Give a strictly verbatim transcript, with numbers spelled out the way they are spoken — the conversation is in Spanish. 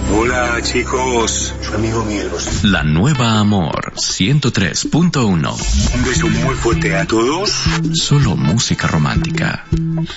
Hola, chicos. Su amigo Mielos. La nueva Amor ciento tres punto uno. Un beso muy fuerte a todos. Solo música romántica.